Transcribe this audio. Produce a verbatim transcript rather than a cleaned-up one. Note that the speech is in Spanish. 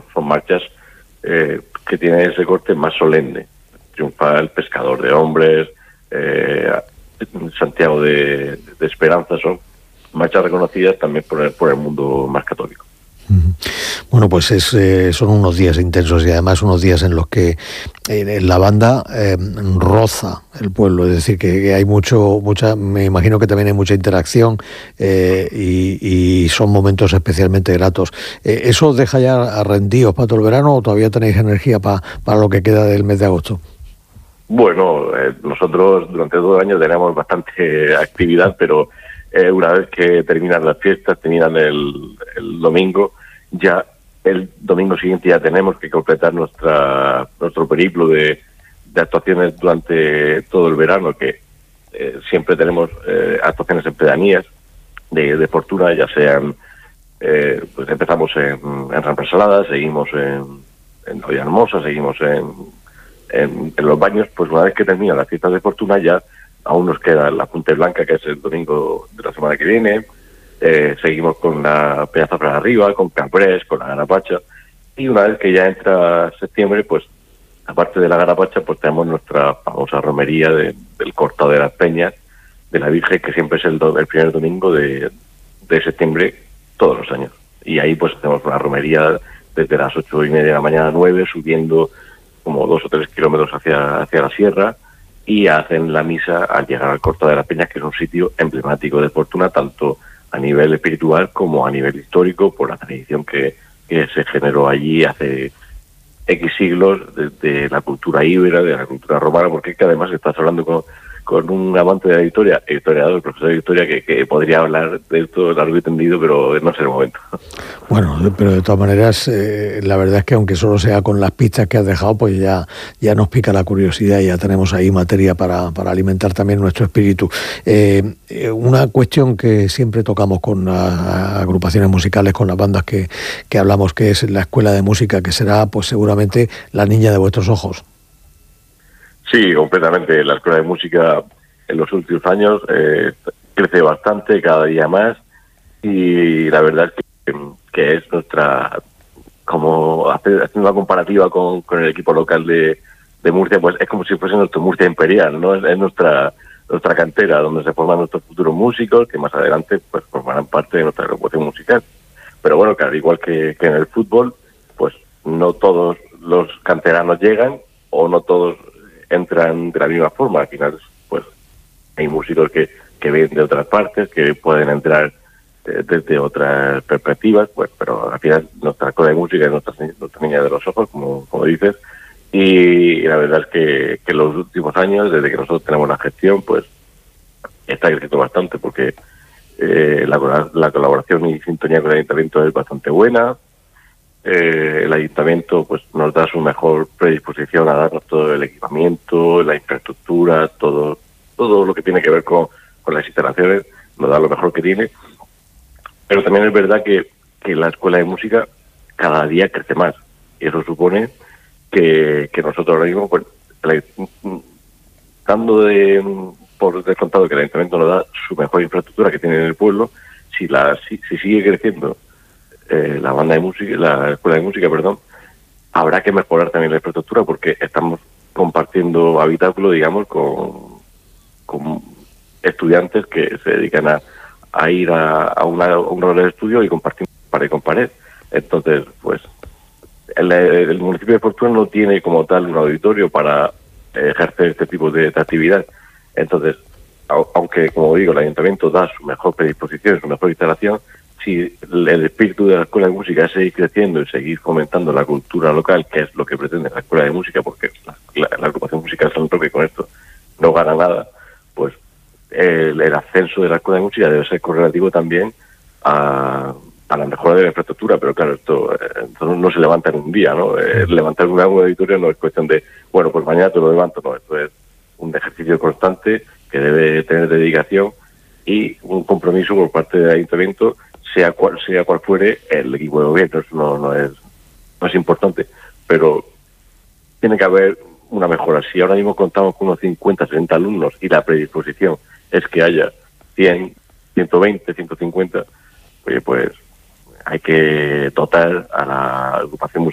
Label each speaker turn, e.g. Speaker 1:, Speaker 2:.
Speaker 1: son, son marchas eh, que tienen ese corte más solemne. Triunfa el Pescador de Hombres, eh, Santiago de, de Esperanza, son marchas reconocidas también por el, por el mundo más católico.
Speaker 2: Bueno, pues es, eh, son unos días intensos y además unos días en los que eh, la banda eh, roza el pueblo, es decir, que, que hay mucho, mucha, me imagino que también hay mucha interacción eh, y, y son momentos especialmente gratos. Eh, ¿Eso os deja ya rendidos para todo el verano o todavía tenéis energía pa, para lo que queda del mes de agosto?
Speaker 1: Bueno, eh, nosotros durante todo el año tenemos bastante actividad, pero eh, una vez que terminan las fiestas, terminan el, el domingo, ya el domingo siguiente ya tenemos que completar nuestra nuestro periplo de, de actuaciones durante todo el verano, que eh, siempre tenemos eh, actuaciones en pedanías de, de Fortuna, ya sean, eh, pues empezamos en, en Rampresalada, seguimos en, en La Villahermosa, seguimos en, en, en Los Baños. Pues una vez que terminan las fiestas de Fortuna ya aún nos queda la Punta Blanca, que es el domingo de la semana que viene. Eh, seguimos con la Peña para arriba, con Cambrés, con la Garapacha, y una vez que ya entra septiembre, pues aparte de la Garapacha, pues tenemos nuestra famosa romería de, del Cortado de las Peñas de la Virgen, que siempre es el, do, el primer domingo de, de septiembre todos los años, y ahí pues hacemos una romería desde las ocho y media de la mañana a nueve, subiendo como dos o tres kilómetros hacia, hacia la sierra, y hacen la misa al llegar al Cortado de las Peñas, que es un sitio emblemático de Fortuna, tanto a nivel espiritual como a nivel histórico, por la tradición que, que se generó allí hace X siglos, desde la cultura íbera, de la cultura romana, porque es que además estás hablando con, con un amante de la historia, historiador, profesor de historia, que, que podría hablar de esto largo y tendido, pero no es el momento.
Speaker 2: Bueno, pero de todas maneras, eh, la verdad es que aunque solo sea con las pistas que has dejado, pues ya, ya nos pica la curiosidad y ya tenemos ahí materia para, para alimentar también nuestro espíritu. Eh, una cuestión que siempre tocamos con las agrupaciones musicales, con las bandas que, que hablamos, que es la escuela de música, que será pues seguramente la niña de vuestros ojos.
Speaker 1: Sí, completamente. La escuela de música en los últimos años eh, crece bastante, cada día más, y la verdad es que, que es nuestra, como haciendo una comparativa con, con el equipo local de, de Murcia, pues es como si fuese nuestro Murcia Imperial, ¿no? Es, es nuestra nuestra cantera, donde se forman nuestros futuros músicos, que más adelante pues formarán parte de nuestra agrupación musical. Pero bueno, claro, igual que, que en el fútbol, pues no todos los canteranos llegan, o no todos entran de la misma forma. Al final, pues hay músicos que, que vienen de otras partes, que pueden entrar eh, desde otras perspectivas, pues, pero al final nuestra escuela de música es nuestra, nuestra niña de los ojos, como, como dices, y, y la verdad es que, que en los últimos años, desde que nosotros tenemos la gestión, pues está creciendo bastante, porque eh, la, la colaboración y sintonía con el ayuntamiento es bastante buena. Eh, el ayuntamiento pues nos da su mejor predisposición a darnos todo el equipamiento, la infraestructura, todo todo lo que tiene que ver con, con las instalaciones, nos da lo mejor que tiene. Pero también es verdad que, que la escuela de música cada día crece más, y eso supone que, que nosotros ahora mismo, pues, la, dando de, por descontado que el ayuntamiento nos da su mejor infraestructura que tiene en el pueblo, si la si, si sigue creciendo Eh, la banda de música, la escuela de música, perdón, habrá que mejorar también la infraestructura, porque estamos compartiendo habitáculo, digamos, con, con estudiantes que se dedican a, a ir a, a, una, a un hora de estudio y compartir pared con pared. Entonces, pues, el, el municipio de Fortuna no tiene como tal un auditorio para ejercer este tipo de, de actividad. Entonces, a, aunque, como digo, el ayuntamiento da su mejor predisposición, su mejor instalación, si el espíritu de la escuela de música es seguir creciendo y seguir fomentando la cultura local, que es lo que pretende la escuela de música, porque la, la, la agrupación musical San Roque con esto no gana nada, pues el, el ascenso de la escuela de música debe ser correlativo también a, a la mejora de la infraestructura. Pero claro, esto, esto no se levanta en un día, ¿no? Eh, levantar una auditorio no es cuestión de, bueno, pues mañana te lo levanto, no, esto es un ejercicio constante que debe tener dedicación y un compromiso por parte del ayuntamiento, sea cual sea cual fuere el equipo de gobierno. Eso no, no es no es importante, pero tiene que haber una mejora. Si ahora mismo contamos con unos cincuenta, sesenta alumnos y la predisposición es que haya cien, ciento veinte, ciento cincuenta, oye, pues hay que dotar a la agrupación